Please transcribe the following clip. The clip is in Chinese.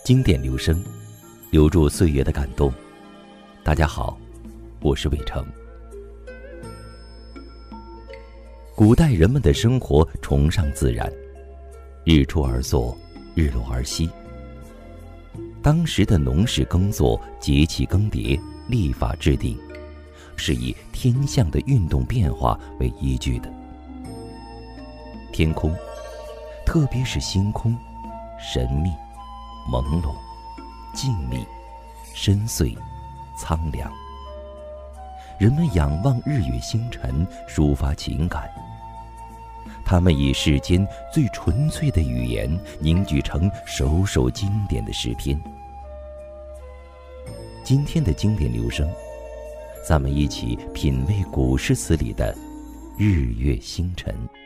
经典留声，留住岁月的感动。大家好，我是伟成。古代人们的生活崇尚自然，日出而作，日落而息。当时的农事耕作、节气更迭、历法制定，是以天象的运动变化为依据的。天空，特别是星空，神秘、朦胧、静谧、深邃、苍凉。人们仰望日月星辰，抒发情感。他们以世间最纯粹的语言凝聚成首首经典的诗篇。今天的经典留声，咱们一起品味古诗词里的日月星辰。